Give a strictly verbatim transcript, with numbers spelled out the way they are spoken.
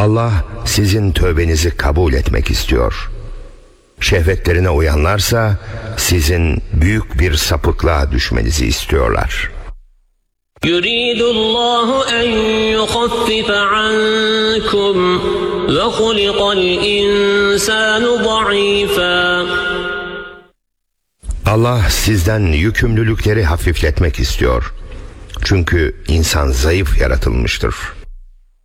Allah sizin tövbenizi kabul etmek istiyor. Şehvetlerine uyanlarsa sizin büyük bir sapıklığa düşmenizi istiyorlar. يُرِيدُ اللّٰهُ أَنْ يُخَفِّفَ عَنْكُمْ وَخُلِقَ الْإِنْسَانُ ضَعِيفًا. Allah sizden yükümlülükleri hafifletmek istiyor. Çünkü insan zayıf yaratılmıştır.